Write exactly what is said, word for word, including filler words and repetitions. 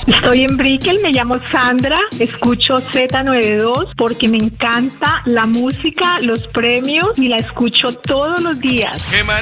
Estoy en Brickell, me llamo Sandra, escucho Z noventa y dos porque me encanta la música, los premios y la escucho todos los días. Germán,